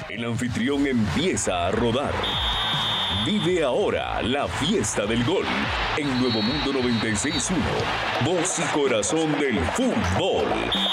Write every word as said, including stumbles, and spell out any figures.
El anfitrión empieza a rodar. Vive ahora la fiesta del gol en Nuevo Mundo noventa y seis punto uno. Voz y corazón del fútbol.